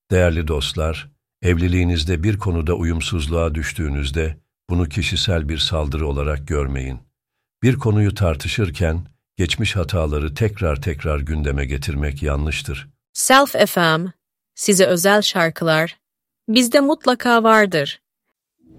Değerli dostlar, evliliğinizde bir konuda uyumsuzluğa düştüğünüzde bunu kişisel bir saldırı olarak görmeyin. Bir konuyu tartışırken geçmiş hataları tekrar tekrar gündeme getirmek yanlıştır. Self FM, size özel şarkılar, bizde mutlaka vardır.